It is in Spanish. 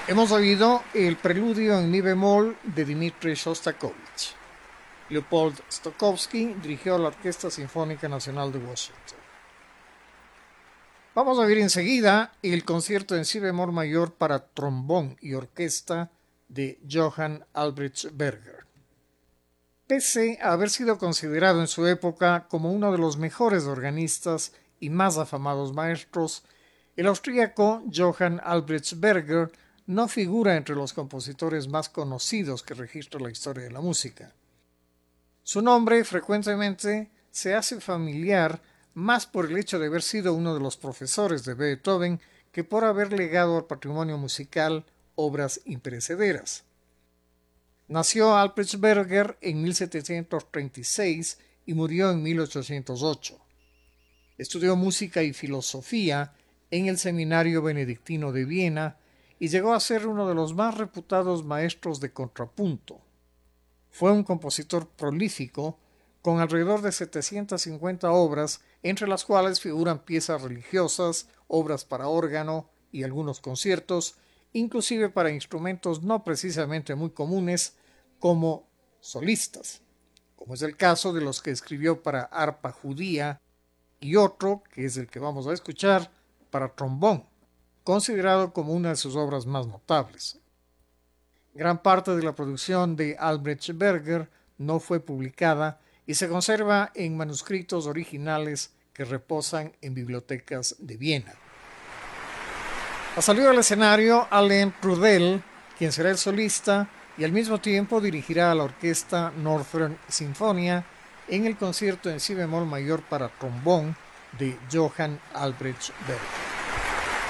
Hemos oído el preludio en mi bemol de Dmitri Shostakovich. Leopold Stokowski dirigió la Orquesta Sinfónica Nacional de Washington. Vamos a oír enseguida el concierto en si bemol mayor para trombón y orquesta de Johann Albrecht Berger. Pese a haber sido considerado en su época como uno de los mejores organistas y más afamados maestros, el austríaco Johann Albrecht Berger no figura entre los compositores más conocidos que registra la historia de la música. Su nombre frecuentemente se hace familiar más por el hecho de haber sido uno de los profesores de Beethoven que por haber legado al patrimonio musical obras imperecederas. Nació Albrecht Berger en 1736 y murió en 1808. Estudió música y filosofía en el Seminario Benedictino de Viena y llegó a ser uno de los más reputados maestros de contrapunto. Fue un compositor prolífico, con alrededor de 750 obras, entre las cuales figuran piezas religiosas, obras para órgano y algunos conciertos, inclusive para instrumentos no precisamente muy comunes, como solistas, como es el caso de los que escribió para arpa judía y otro, que es el que vamos a escuchar, para trombón, considerado como una de sus obras más notables. Gran parte de la producción de Albrecht Berger no fue publicada y se conserva en manuscritos originales que reposan en bibliotecas de Viena. Ha salido al escenario Alain Trudel, quien será el solista y al mismo tiempo dirigirá a la orquesta Northern Sinfonia en el concierto en si bemol mayor para trombón de Johann Albrecht Berger.